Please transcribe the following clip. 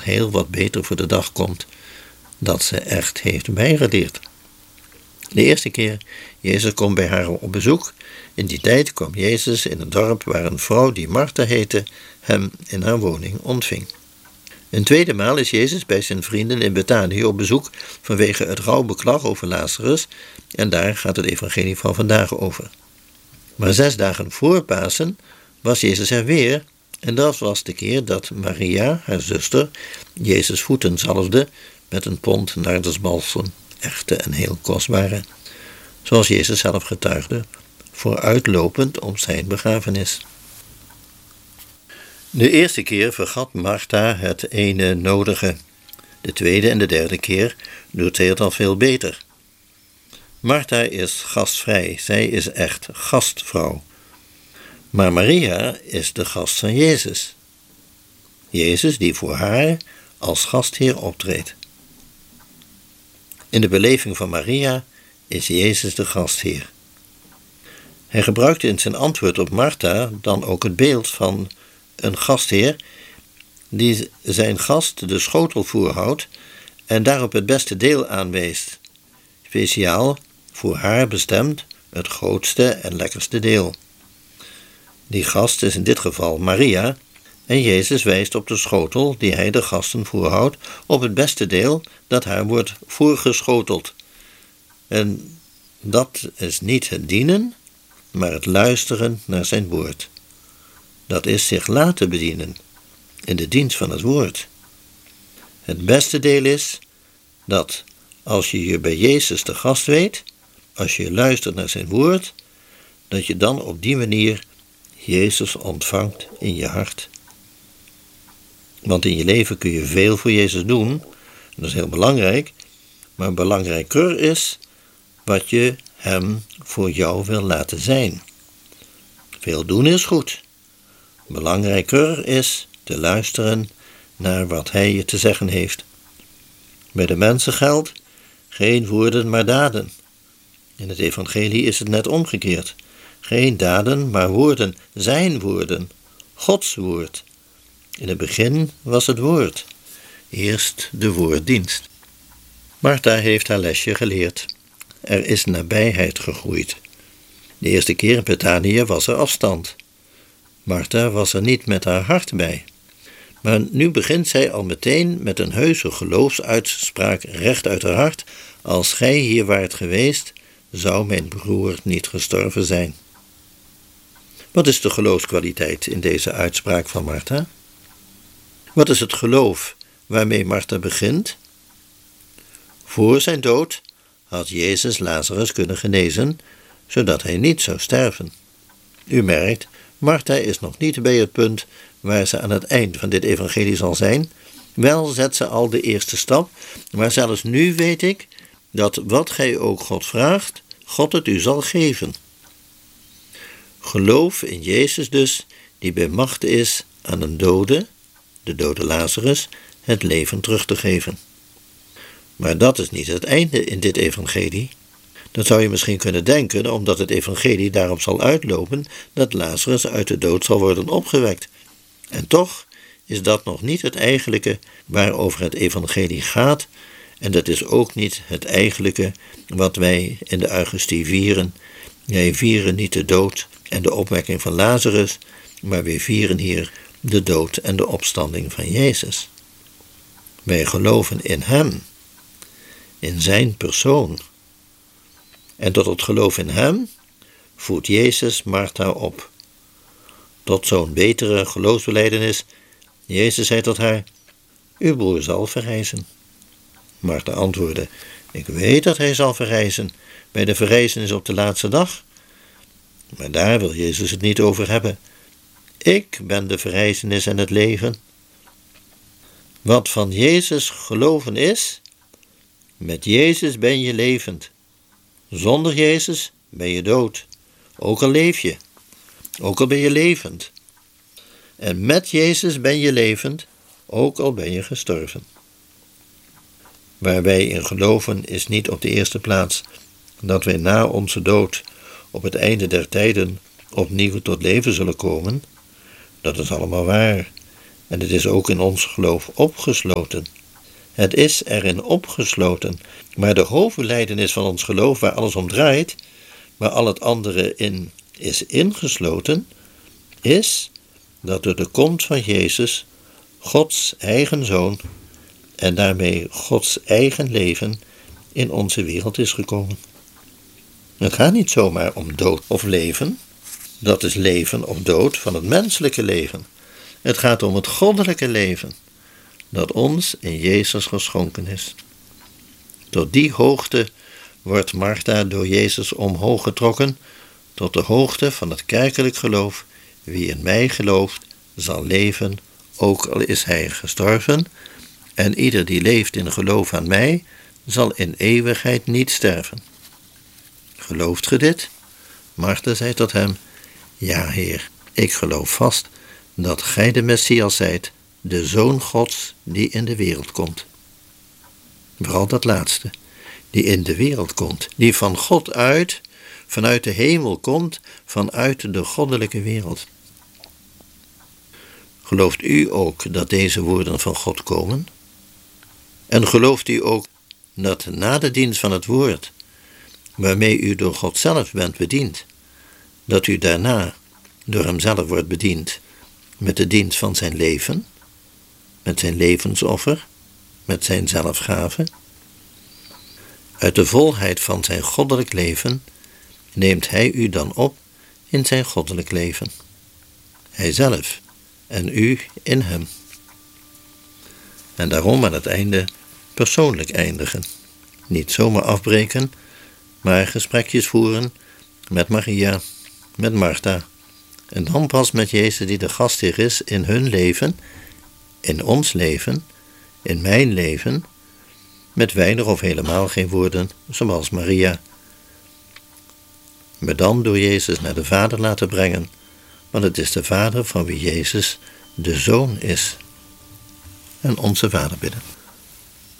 heel wat beter voor de dag komt dat ze echt heeft bijgeleerd. De eerste keer Jezus komt bij haar op bezoek. In die tijd kwam Jezus in een dorp waar een vrouw die Martha heette hem in haar woning ontving. Een tweede maal is Jezus bij zijn vrienden in Betanië op bezoek vanwege het rouwbeklag over Lazarus en daar gaat het evangelie van vandaag over. Maar 6 dagen voor Pasen was Jezus er weer en dat was de keer dat Maria, haar zuster, Jezus' voeten zalfde met een pond nardusbalsem, echte en heel kostbare, zoals Jezus zelf getuigde, vooruitlopend op zijn begrafenis. De eerste keer vergat Martha het ene nodige. De tweede en de derde keer doet zij het al veel beter. Martha is gastvrij, zij is echt gastvrouw. Maar Maria is de gast van Jezus. Jezus die voor haar als gastheer optreedt. In de beleving van Maria is Jezus de gastheer. Hij gebruikte in zijn antwoord op Martha dan ook het beeld van een gastheer die zijn gast de schotel voorhoudt en daarop het beste deel aanwijst, speciaal voor haar bestemd het grootste en lekkerste deel. Die gast is in dit geval Maria en Jezus wijst op de schotel die hij de gasten voorhoudt op het beste deel dat haar wordt voorgeschoteld. En dat is niet het dienen, maar het luisteren naar zijn woord. Dat is zich laten bedienen in de dienst van het woord. Het beste deel is dat als je je bij Jezus te gast weet, als je luistert naar zijn woord, dat je dan op die manier Jezus ontvangt in je hart. Want in je leven kun je veel voor Jezus doen, dat is heel belangrijk, maar belangrijker is wat je hem voor jou wil laten zijn. Veel doen is goed. Belangrijker is te luisteren naar wat hij je te zeggen heeft. Bij de mensen geldt geen woorden maar daden. In het evangelie is het net omgekeerd. Geen daden maar woorden, zijn woorden, Gods woord. In het begin was het woord, eerst de woorddienst. Martha heeft haar lesje geleerd. Er is nabijheid gegroeid. De eerste keer in Betanië was er afstand. Martha was er niet met haar hart bij. Maar nu begint zij al meteen met een heuse geloofsuitspraak recht uit haar hart. Als gij hier waart geweest, zou mijn broer niet gestorven zijn. Wat is de geloofskwaliteit in deze uitspraak van Martha? Wat is het geloof waarmee Martha begint? Voor zijn dood had Jezus Lazarus kunnen genezen, zodat hij niet zou sterven. U merkt, Martha is nog niet bij het punt waar ze aan het eind van dit evangelie zal zijn. Wel zet ze al de eerste stap, maar zelfs nu weet ik dat wat gij ook God vraagt, God het u zal geven. Geloof in Jezus dus, die bij macht is aan een dode, de dode Lazarus, het leven terug te geven. Maar dat is niet het einde in dit evangelie. Dat zou je misschien kunnen denken, omdat het evangelie daarop zal uitlopen dat Lazarus uit de dood zal worden opgewekt. En toch is dat nog niet het eigenlijke waarover het evangelie gaat, en dat is ook niet het eigenlijke wat wij in de Eucharistie vieren. Wij vieren niet de dood en de opwekking van Lazarus, maar wij vieren hier de dood en de opstanding van Jezus. Wij geloven in hem, in zijn persoon. En tot het geloof in hem voedt Jezus Martha op. Tot zo'n betere geloofsbelijdenis. Jezus zei tot haar, uw broer zal verrijzen. Martha antwoordde, ik weet dat hij zal verrijzen, bij de verrijzenis op de laatste dag. Maar daar wil Jezus het niet over hebben. Ik ben de verrijzenis en het leven. Wat van Jezus geloven is, met Jezus ben je levend. Zonder Jezus ben je dood, ook al leef je, ook al ben je levend. En met Jezus ben je levend, ook al ben je gestorven. Waar wij in geloven is niet op de eerste plaats dat wij na onze dood op het einde der tijden opnieuw tot leven zullen komen. Dat is allemaal waar. En het is ook in ons geloof opgesloten. Het is erin opgesloten. Maar de hoofdbelijdenis van ons geloof, waar alles om draait, waar al het andere in is ingesloten, is dat door de komst van Jezus Gods eigen Zoon en daarmee Gods eigen leven in onze wereld is gekomen. Het gaat niet zomaar om dood of leven. Dat is leven of dood van het menselijke leven. Het gaat om het goddelijke leven dat ons in Jezus geschonken is. Tot die hoogte wordt Martha door Jezus omhoog getrokken, tot de hoogte van het kerkelijk geloof. Wie in mij gelooft, zal leven, ook al is hij gestorven. En ieder die leeft in geloof aan mij, zal in eeuwigheid niet sterven. Gelooft ge dit? Martha zei tot hem: ja, Heer, ik geloof vast dat gij de Messias zijt, de Zoon Gods die in de wereld komt. Vooral dat laatste, die in de wereld komt, die van God uit, vanuit de hemel komt, vanuit de goddelijke wereld. Gelooft u ook dat deze woorden van God komen? En gelooft u ook dat na de dienst van het woord, waarmee u door God zelf bent bediend, dat u daarna door hem zelf wordt bediend met de dienst van zijn leven, met zijn levensoffer, met zijn zelfgave? Uit de volheid van zijn goddelijk leven neemt hij u dan op in zijn goddelijk leven. Hij zelf en u in hem. En daarom aan het einde persoonlijk eindigen. Niet zomaar afbreken, maar gesprekjes voeren met Maria, met Martha. En dan pas met Jezus die de gastheer is in hun leven, in ons leven, in mijn leven, met weinig of helemaal geen woorden, zoals Maria. Me dan door Jezus naar de Vader laten brengen, want het is de Vader van wie Jezus de Zoon is. En onze Vader bidden.